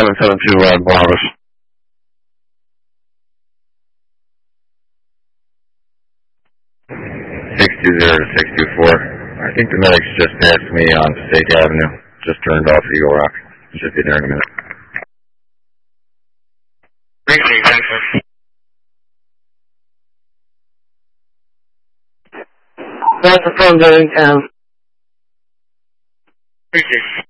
772 Barnabas. 620 to 624. I think the medic's just passed me on Passaic Avenue. Just turned off Eagle Rock. Should be there in a minute. Appreciate it, thanks, sir. That's the phone, Bennington. Appreciate it.